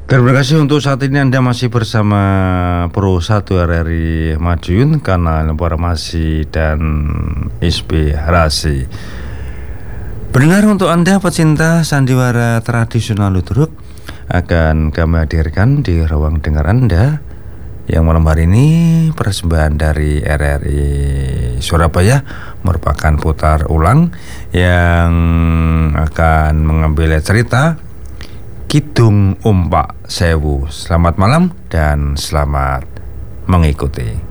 Terima kasih untuk saat ini Anda masih bersama Pro 1 RRI Madiun, kanal informasi dan inspirasi. Pendengar, untuk Anda pecinta sandiwara tradisional ludruk, akan kami hadirkan di ruang dengar Anda yang malam hari ini persembahan dari RRI Surabaya, merupakan putar ulang yang akan mengambil cerita Kidung Umpak Sewu. Selamat malam dan selamat mengikuti.